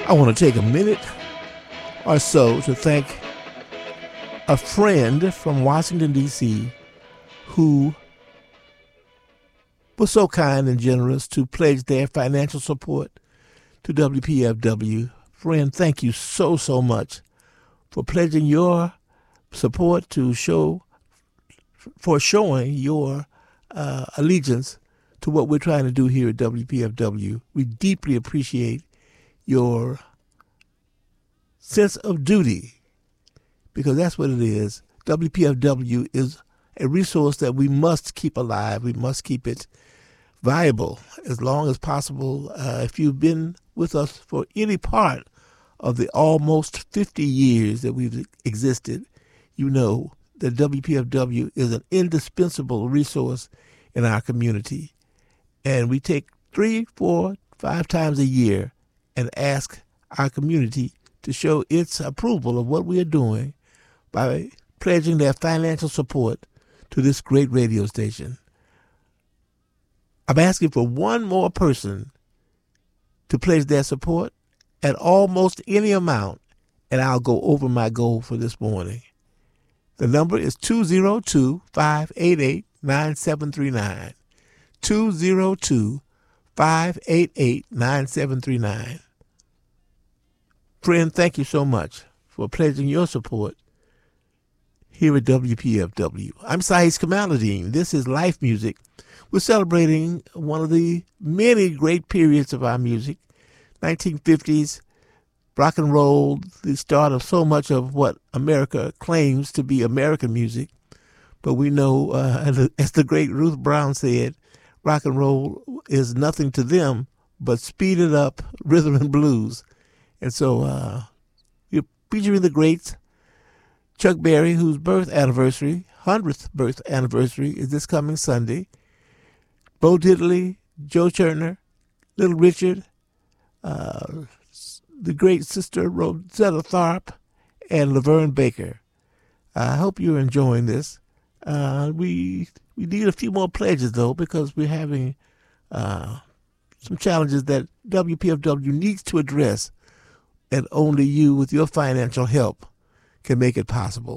I want to take a minute or so to thank a friend from Washington, D.C., who was so kind and generous to pledge their financial support to WPFW. Friend, thank you so, so much for pledging your support to showing your allegiance to what we're trying to do here at WPFW. We deeply appreciate your sense of duty, because that's what it is. WPFW is a resource that we must keep alive. We must keep it viable as long as possible. If you've been with us for any part of the almost 50 years that we've existed, you know that WPFW is an indispensable resource in our community. And we take 3, 4, 5 times a year and ask our community to show its approval of what we are doing by pledging their financial support to this great radio station. I'm asking for one more person to pledge their support at almost any amount, and I'll go over my goal for this morning. The number is 202-588-9739. 202-588-9739. Friend, thank you so much for pledging your support here at WPFW. I'm Sahis Kamaluddin. This is Life Music. We're celebrating one of the many great periods of our music, 1950s, rock and roll, the start of so much of what America claims to be American music. But we know, as the great Ruth Brown said, rock and roll is nothing to them but speeded up rhythm and blues. And so we're featuring the greats. Chuck Berry, whose 100th birth anniversary is this coming Sunday. Bo Diddley, Joe Turner, Little Richard, the great sister Rosetta Tharpe, and Laverne Baker. I hope you're enjoying this. We need a few more pledges, though, because we're having some challenges that WPFW needs to address, and only you, with your financial help, can make it possible.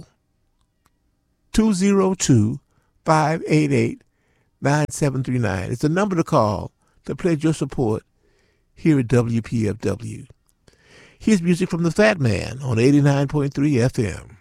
202-588-9739. It's the number to call to pledge your support here at WPFW. Here's music from the Fat Man on 89.3 FM.